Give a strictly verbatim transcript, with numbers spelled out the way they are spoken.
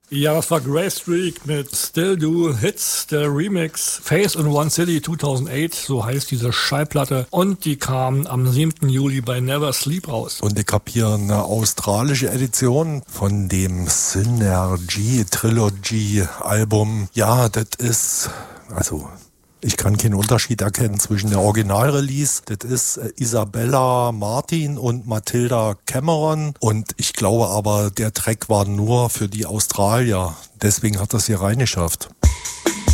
Ja, das war Grey Streak mit Still Do Hits, der Remix Face in One City zweitausendacht, so heißt diese Schallplatte. Und die kam am siebten Juli bei Never Sleep raus. Und ich habe hier eine australische Edition von dem Synergy Trilogy Album. Ja, das ist, also... Ich kann keinen Unterschied erkennen zwischen der Originalrelease, das ist Isabella Martin und Matilda Cameron, und ich glaube aber, der Track war nur für die Australier, deswegen hat das hier reingeschafft.